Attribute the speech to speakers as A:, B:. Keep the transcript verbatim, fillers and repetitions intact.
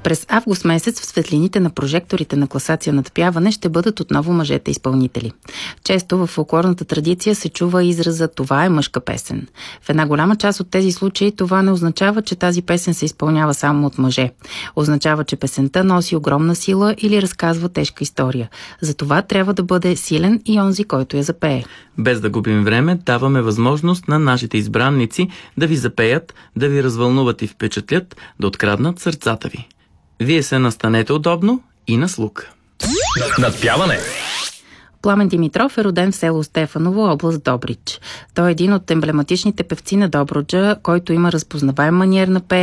A: През август месец в светлините на прожекторите на класация надпяване ще бъдат отново мъжете изпълнители. Често в фолклорната традиция се чува израза "това е мъжка песен". В една голяма част от тези случаи това не означава, че тази песен се изпълнява само от мъже. Означава, че песента носи огромна сила или разказва тежка история. Затова трябва да бъде силен и онзи, който я запее.
B: Без да губим време, даваме възможност на нашите избранници да ви запеят, да ви развълнуват и впечатлят, да откраднат сърцата ви. Вие се настанете удобно и на слух.
C: Надпяване!
A: Пламен Димитров е роден в село Стефаново, област Добрич. Той е един от емблематичните певци на Добруджа, който има разпознаваем маниер на пеене,